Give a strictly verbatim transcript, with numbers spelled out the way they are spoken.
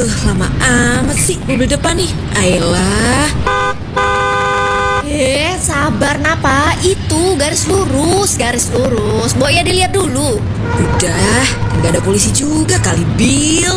Uh, lama amat sih mobil depan nih. Ayolah. Eh, sabar Napa. Itu garis lurus, garis lurus. Mbok ya dilihat dulu. Udah, nggak ada polisi juga kali, Bill.